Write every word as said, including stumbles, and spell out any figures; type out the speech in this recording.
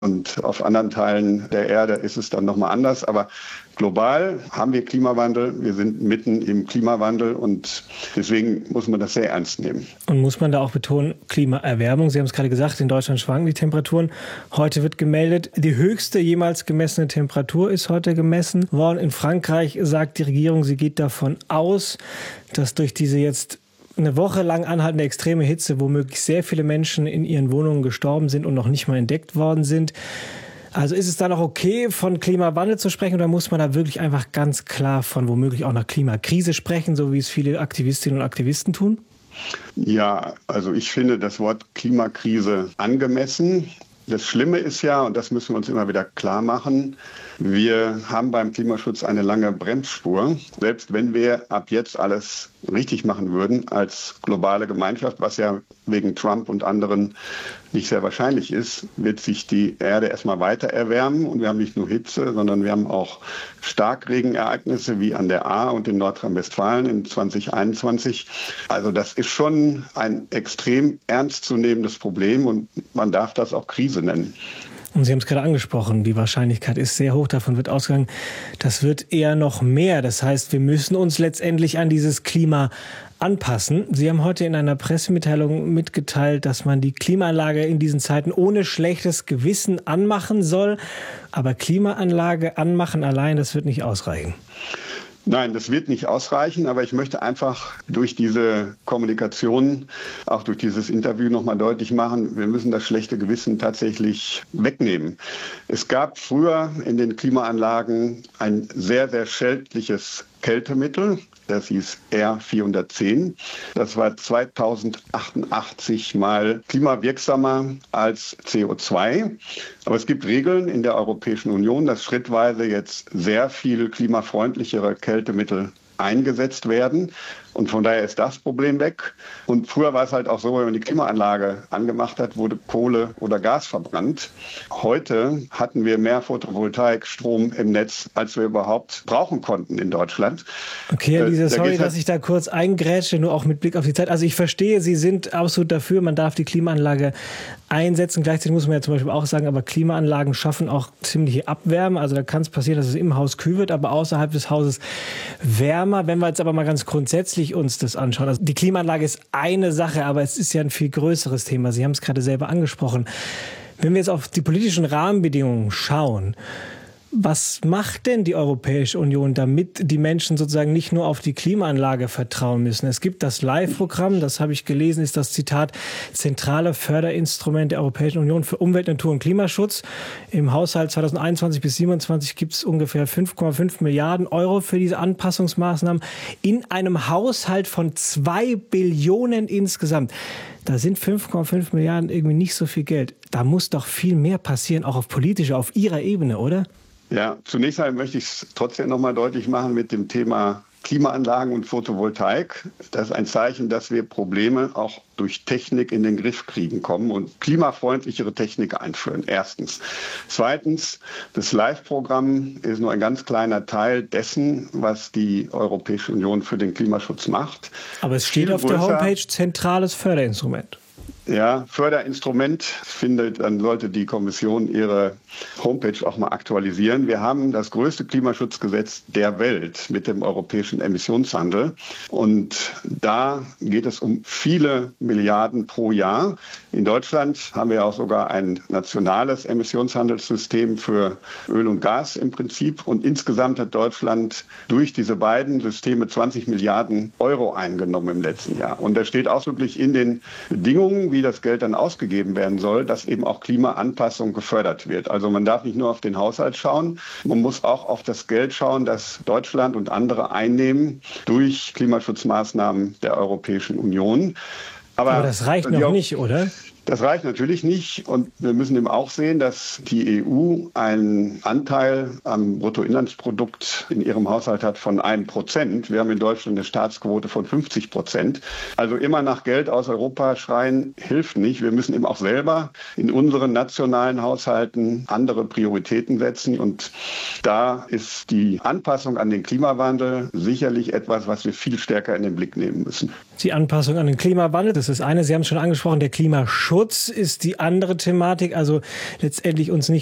Und auf anderen Teilen der Erde ist es dann nochmal anders. Aber global haben wir Klimawandel. Wir sind mitten im Klimawandel und deswegen muss man das sehr ernst nehmen. Und muss man da auch betonen, Klimaerwärmung. Sie haben es gerade gesagt, in Deutschland schwanken die Temperaturen. Heute wird gemeldet, die höchste jemals gemessene Temperatur ist heute gemessen worden. In Frankreich sagt die Regierung, sie geht davon aus, dass durch diese jetzt eine Woche lang anhaltende extreme Hitze womöglich sehr viele Menschen in ihren Wohnungen gestorben sind und noch nicht mal entdeckt worden sind. Also ist es da noch okay, von Klimawandel zu sprechen, oder muss man da wirklich einfach ganz klar von womöglich auch einer Klimakrise sprechen, so wie es viele Aktivistinnen und Aktivisten tun? Ja, also ich finde das Wort Klimakrise angemessen. Das Schlimme ist ja, und das müssen wir uns immer wieder klar machen, wir haben beim Klimaschutz eine lange Bremsspur. Selbst wenn wir ab jetzt alles richtig machen würden als globale Gemeinschaft, was ja wegen Trump und anderen nicht sehr wahrscheinlich ist, wird sich die Erde erstmal weiter erwärmen. Und wir haben nicht nur Hitze, sondern wir haben auch Starkregenereignisse wie an der Ahr und in Nordrhein-Westfalen in zwanzig einundzwanzig. Also das ist schon ein extrem ernstzunehmendes Problem und man darf das auch Krise nennen. Und Sie haben es gerade angesprochen, die Wahrscheinlichkeit ist sehr hoch, davon wird ausgegangen, das wird eher noch mehr. Das heißt, wir müssen uns letztendlich an dieses Klima anpassen. Sie haben heute in einer Pressemitteilung mitgeteilt, dass man die Klimaanlage in diesen Zeiten ohne schlechtes Gewissen anmachen soll. Aber Klimaanlage anmachen allein, das wird nicht ausreichen. Nein, das wird nicht ausreichen, aber ich möchte einfach durch diese Kommunikation, auch durch dieses Interview nochmal deutlich machen, wir müssen das schlechte Gewissen tatsächlich wegnehmen. Es gab früher in den Klimaanlagen ein sehr, sehr schädliches Kältemittel, das hieß R vierhundertzehn. Das war zweitausendachundachtzig mal klimawirksamer als C O zwei. Aber es gibt Regeln in der Europäischen Union, dass schrittweise jetzt sehr viel klimafreundlichere Kältemittel eingesetzt werden. Und von daher ist das Problem weg. Und früher war es halt auch so, wenn man die Klimaanlage angemacht hat, wurde Kohle oder Gas verbrannt. Heute hatten wir mehr Photovoltaikstrom im Netz, als wir überhaupt brauchen konnten in Deutschland. Okay, Herr Liese, sorry, dass ich da kurz eingrätsche, nur auch mit Blick auf die Zeit. Also ich verstehe, Sie sind absolut dafür, man darf die Klimaanlage einsetzen. Gleichzeitig muss man ja zum Beispiel auch sagen, aber Klimaanlagen schaffen auch ziemliche Abwärme. Also da kann es passieren, dass es im Haus kühl wird, aber außerhalb des Hauses wärmer. Wenn wir jetzt aber mal ganz grundsätzlich uns das anschauen. Also die Klimaanlage ist eine Sache, aber es ist ja ein viel größeres Thema. Sie haben es gerade selber angesprochen. Wenn wir jetzt auf die politischen Rahmenbedingungen schauen, was macht denn die Europäische Union, damit die Menschen sozusagen nicht nur auf die Klimaanlage vertrauen müssen? Es gibt das LIFE-Programm, das habe ich gelesen, ist das Zitat, zentrale Förderinstrument der Europäischen Union für Umwelt, Natur und Klimaschutz. Im Haushalt zweitausendeinundzwanzig bis siebenundzwanzig gibt es ungefähr fünf Komma fünf Milliarden Euro für diese Anpassungsmaßnahmen in einem Haushalt von zwei Billionen insgesamt. Da sind fünf Komma fünf Milliarden irgendwie nicht so viel Geld. Da muss doch viel mehr passieren, auch auf politischer, auf Ihrer Ebene, oder? Ja, zunächst einmal möchte ich es trotzdem noch mal deutlich machen mit dem Thema Klimaanlagen und Photovoltaik. Das ist ein Zeichen, dass wir Probleme auch durch Technik in den Griff kriegen kommen und klimafreundlichere Technik einführen. Erstens. Zweitens, das LIFE-Programm ist nur ein ganz kleiner Teil dessen, was die Europäische Union für den Klimaschutz macht. Aber es steht Viel auf größer, der Homepage zentrales Förderinstrument. Ja, Förderinstrument, ich finde, dann sollte die Kommission ihre Homepage auch mal aktualisieren. Wir haben das größte Klimaschutzgesetz der Welt mit dem europäischen Emissionshandel. Und da geht es um viele Milliarden pro Jahr. In Deutschland haben wir auch sogar ein nationales Emissionshandelssystem für Öl und Gas im Prinzip. Und insgesamt hat Deutschland durch diese beiden Systeme zwanzig Milliarden Euro eingenommen im letzten Jahr. Und da steht ausdrücklich in den Bedingungen, wie das Geld dann ausgegeben werden soll, dass eben auch Klimaanpassung gefördert wird. Also man darf nicht nur auf den Haushalt schauen, man muss auch auf das Geld schauen, das Deutschland und andere einnehmen durch Klimaschutzmaßnahmen der Europäischen Union. Aber, Aber das reicht noch nicht, oder? Das reicht natürlich nicht und wir müssen eben auch sehen, dass die E U einen Anteil am Bruttoinlandsprodukt in ihrem Haushalt hat von einem Prozent. Wir haben in Deutschland eine Staatsquote von fünfzig Prozent. Also immer nach Geld aus Europa schreien hilft nicht. Wir müssen eben auch selber in unseren nationalen Haushalten andere Prioritäten setzen und da ist die Anpassung an den Klimawandel sicherlich etwas, was wir viel stärker in den Blick nehmen müssen. Die Anpassung an den Klimawandel, das ist eine, Sie haben es schon angesprochen, der Klimaschutz. Klimaschutz ist die andere Thematik, also letztendlich uns nicht